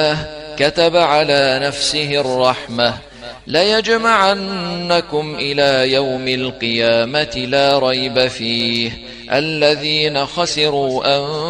كتب على نفسه الرحمة ليجمعنكم إلى يوم القيامة لا ريب فيه الذين خسروا